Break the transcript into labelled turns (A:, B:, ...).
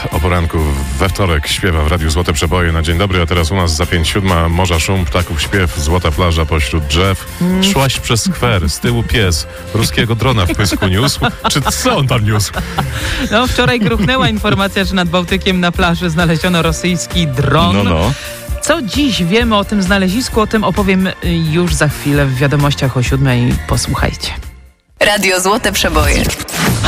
A: o poranku we wtorek śpiewa w Radiu Złote Przeboje na dzień dobry, a teraz u nas za 5:07 morza szum, ptaków śpiew, złota plaża pośród drzew. Szłaś przez skwer, z tyłu pies, ruskiego drona w pysku niósł. Czy co on tam niósł?
B: No, wczoraj gruchnęła informacja, że nad Bałtykiem na plaży znaleziono rosyjski dron. Co dziś wiemy o tym znalezisku, o tym opowiem już za chwilę w wiadomościach o 7:00. Posłuchajcie.
C: Radio Złote Przeboje.